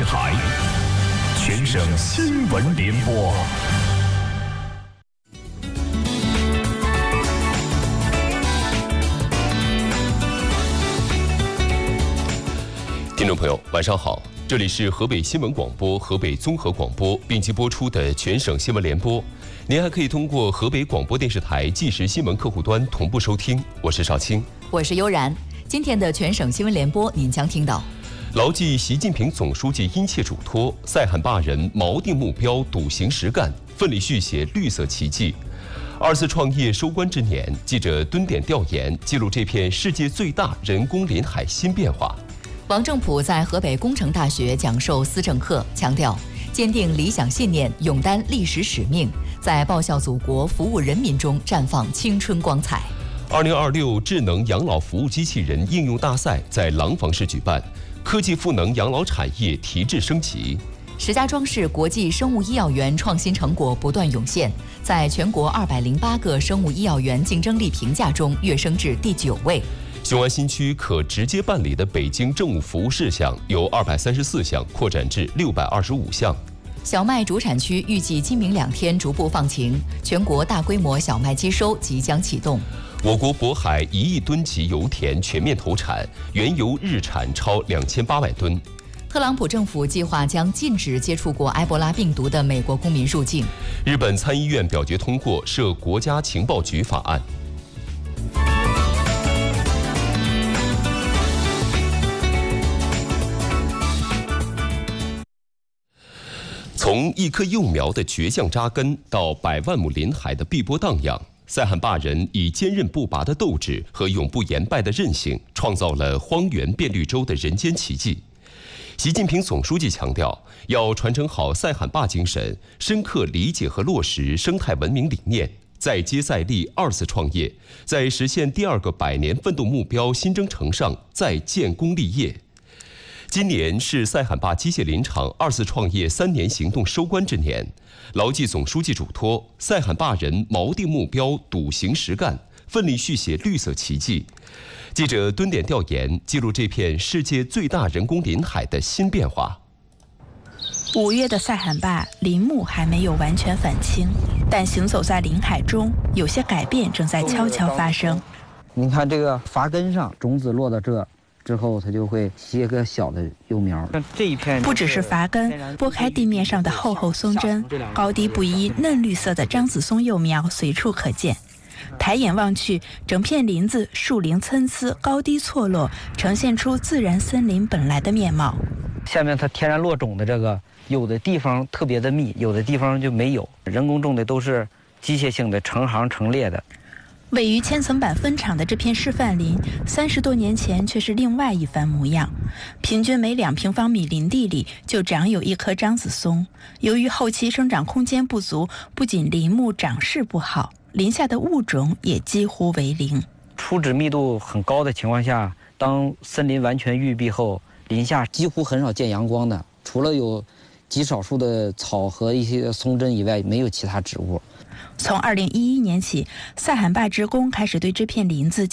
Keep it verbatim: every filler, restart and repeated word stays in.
台，全省新闻联播。听众朋友，晚上好，这里是河北新闻广播、河北综合广播并机播出的全省新闻联播。您还可以通过河北广播电视台即时新闻客户端同步收听。我是邵青， 我是悠然。今天的全省新闻联播，您将听到： 牢记习近平总书记殷切嘱托，塞罕坝人锚定目标，笃行实干，奋力续写绿色奇迹。二次创业收官之年，记者蹲点调研，记录这片世界最大人工林海新变化。 王正普在河北工程大学讲授思政课，强调坚定理想信念，勇担历史使命，在报效祖国、服务人民中绽放青春光彩。 二零二六智能养老服务机器人应用大赛在廊坊市举办，科技赋能养老产业提质升级。 石家庄市国际生物医药园创新成果不断涌现，在全国二百零八个生物医药园竞争力评价中跃升至第九位。 雄安新区可直接办理的北京政务服务事项由二百三十四项扩展至六百二十五项。 小麦主产区预计今明两天逐步放晴，全国大规模小麦机收即将启动。 我国渤海一亿吨级油田全面投产，原油日产超两千八百吨。 特朗普政府计划将禁止接触过埃博拉病毒的美国公民入境。 日本参议院表决通过设国家情报局法案。从一棵幼苗的倔强扎根到百万亩林海的碧波荡漾，塞罕坝人以坚韧不拔的斗志和永不言败的韧性，创造了荒原变绿洲的人间奇迹。习近平总书记强调，要传承好塞罕坝精神，深刻理解和落实生态文明理念，再接再厉，二次创业，在实现第二个百年奋斗目标新征程上再建功立业。今年是塞罕坝机械林场二次创业三年行动收官之年，牢记总书记嘱托，塞罕坝人锚定目标，笃行实干，奋力续写绿色奇迹。记者蹲点调研，记录这片世界最大人工林海的新变化。 五月的塞罕坝林木还没有完全返青，但行走在林海中，有些改变正在悄悄发生。 你看这个筏根上，种子落到这之后，它就会结个小的幼苗。 这一片不只是筏根，拨开地面上的厚厚松针，高低不一、嫩绿色的樟子松幼苗随处可见。抬眼望去，整片林子树龄参差，高低错落，呈现出自然森林本来的面貌。 下面它天然落种的这个，有的地方特别的密，有的地方就没有。人工种的都是机械性的，成行成列的。 位于千层板分厂的这片示范林，三十多年前却是另外一番模样。平均每两平方米林地里就长有一棵樟子松。由于后期生长空间不足，不仅林木长势不好，林下的物种也几乎为零。 初植密度很高的情况下，当森林完全郁闭后，林下几乎很少见阳光的，除了有极少数的草和一些松针以外，没有其他植物。 从二零一一年起，塞罕坝职工开始对这片林子